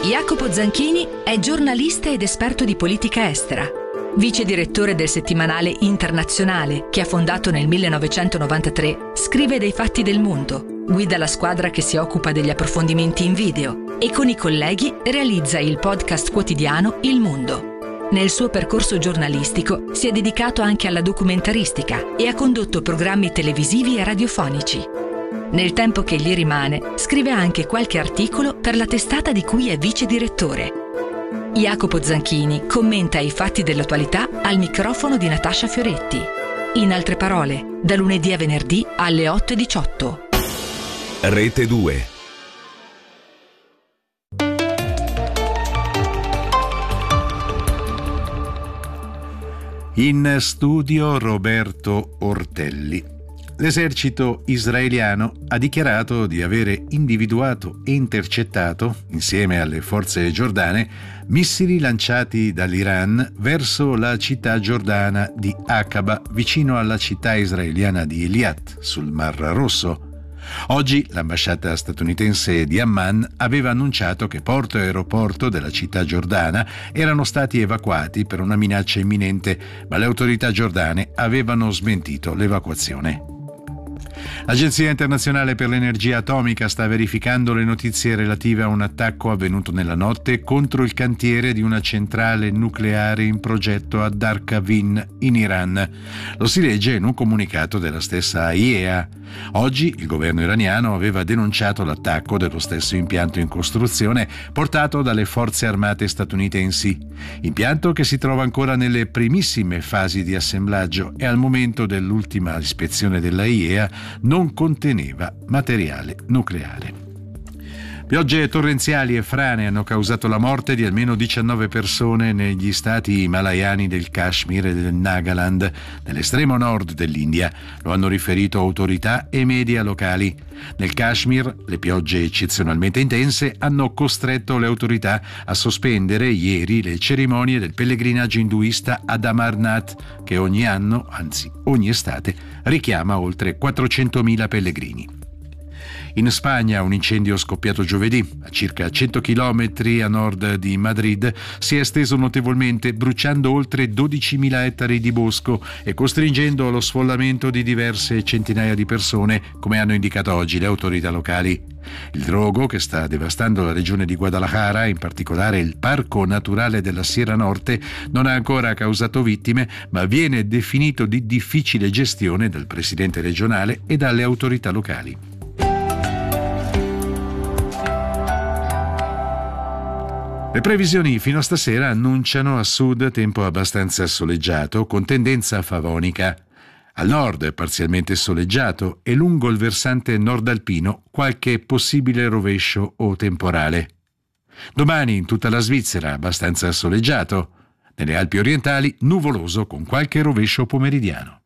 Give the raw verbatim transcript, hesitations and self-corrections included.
Jacopo Zanchini è giornalista ed esperto di politica estera. Vice direttore del settimanale Internazionale, che ha fondato nel millenovecentonovantatré, scrive dei fatti del mondo, guida la squadra che si occupa degli approfondimenti in video e con i colleghi realizza il podcast quotidiano Il Mondo. Nel suo percorso giornalistico si è dedicato anche alla documentaristica e ha condotto programmi televisivi e radiofonici. Nel tempo che gli rimane, scrive anche qualche articolo per la testata di cui è vice direttore. Jacopo Zanchini commenta i fatti dell'attualità al microfono di Natascia Fioretti. In altre parole, da lunedì a venerdì alle otto e diciotto. Rete due. In studio Roberto Ortelli. L'esercito israeliano ha dichiarato di avere individuato e intercettato, insieme alle forze giordane, missili lanciati dall'Iran verso la città giordana di Aqaba, vicino alla città israeliana di Eilat, sul Mar Rosso. Oggi l'ambasciata statunitense di Amman aveva annunciato che porto e aeroporto della città giordana erano stati evacuati per una minaccia imminente, ma le autorità giordane avevano smentito l'evacuazione. L'Agenzia internazionale per l'energia atomica sta verificando le notizie relative a un attacco avvenuto nella notte contro il cantiere di una centrale nucleare in progetto ad Arqavin in Iran. Lo si legge in un comunicato della stessa I E A. Oggi il governo iraniano aveva denunciato l'attacco dello stesso impianto in costruzione portato dalle forze armate statunitensi. Impianto che si trova ancora nelle primissime fasi di assemblaggio e al momento dell'ultima ispezione della I E A non conteneva materiale nucleare. Piogge torrenziali e frane hanno causato la morte di almeno diciannove persone negli stati himalayani del Kashmir e del Nagaland, nell'estremo nord dell'India. Lo hanno riferito autorità e media locali. Nel Kashmir le piogge eccezionalmente intense hanno costretto le autorità a sospendere ieri le cerimonie del pellegrinaggio induista ad Amarnath, che ogni anno, anzi ogni estate, richiama oltre quattrocentomila pellegrini. In Spagna un incendio scoppiato giovedì, a circa cento chilometri a nord di Madrid, si è esteso notevolmente, bruciando oltre dodicimila ettari di bosco e costringendo allo sfollamento di diverse centinaia di persone, come hanno indicato oggi le autorità locali. Il rogo, che sta devastando la regione di Guadalajara, in particolare il Parco Naturale della Sierra Norte, non ha ancora causato vittime, ma viene definito di difficile gestione dal presidente regionale e dalle autorità locali. Le previsioni fino a stasera annunciano a sud tempo abbastanza soleggiato con tendenza favonica. Al nord parzialmente soleggiato e lungo il versante nord-alpino qualche possibile rovescio o temporale. Domani in tutta la Svizzera abbastanza soleggiato. Nelle Alpi orientali nuvoloso con qualche rovescio pomeridiano.